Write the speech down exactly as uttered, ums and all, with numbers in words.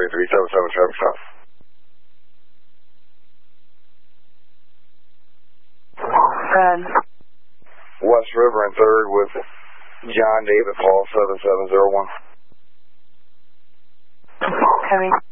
three seven seven traffic stop. ten. West River and third with John David Paul seven seven zero one. Coming.